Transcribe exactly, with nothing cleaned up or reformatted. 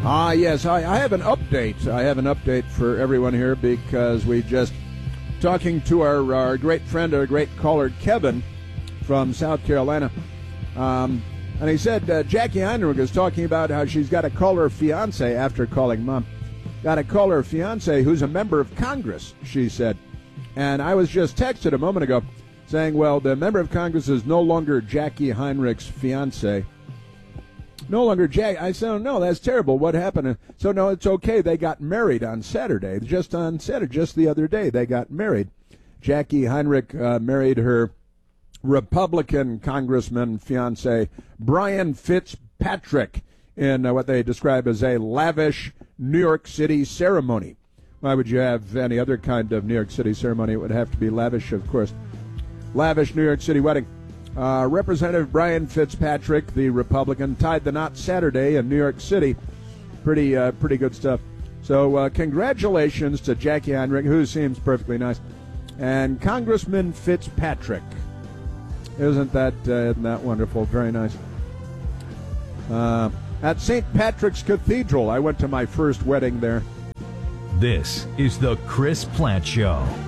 Ah, yes, I, I have an update. I have an update for everyone here because we just talking to our, our great friend, our great caller, Kevin from South Carolina. Um, and he said uh, Jackie Heinrich is talking about how she's got to call her fiance after calling mom. Got to call her fiance who's a member of Congress, she said. And I was just texted a moment ago saying, well, the member of Congress is no longer Jackie Heinrich's fiance. No longer Jack. I said, oh, no, that's terrible. What happened? So, no, it's okay. They got married on Saturday. Just on Saturday, just the other day, they got married. Jackie Heinrich uh, married her Republican Congressman fiance, Brian Fitzpatrick, in uh, what they describe as a lavish New York City ceremony. Why would you have any other kind of New York City ceremony? It would have to be lavish, of course. Lavish New York City wedding. Uh, Representative Brian Fitzpatrick, the Republican, tied the knot Saturday in New York City. Pretty, uh, pretty good stuff. So, uh, congratulations to Jackie Heinrich, who seems perfectly nice, and Congressman Fitzpatrick. Isn't that uh, isn't that wonderful? Very nice. Uh, at Saint Patrick's Cathedral, I went to my first wedding there. This is the Chris Plante Show.